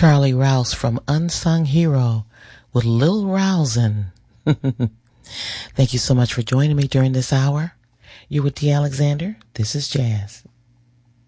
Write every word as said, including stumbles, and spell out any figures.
Charlie Rouse from Unsung Hero with Lil Rousin. Thank you so much for joining me during this hour. You're with T. Alexander. This is Jazz.